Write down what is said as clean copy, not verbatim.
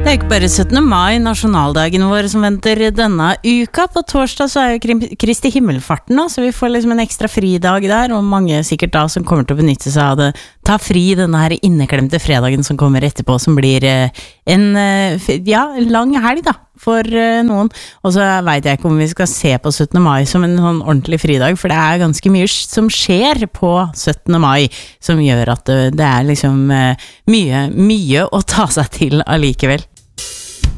Det ikke bare 17. mai, nasjonaldagen vår som venter denne uka. På torsdag så jo Kristi himmelfarten nå, så vi får liksom en ekstra fridag der, og mange sikkert da som kommer til å benytte seg av det. Ta fri denne her inneklemte fredagen som kommer etterpå, som blir en lang helg da, for noen. Og så vet jeg ikke om vi skal se på 17. mai som en sånn ordentlig fridag, for det ganske mye som skjer på 17. mai, som gjør at det liksom mye å ta seg til allikevel.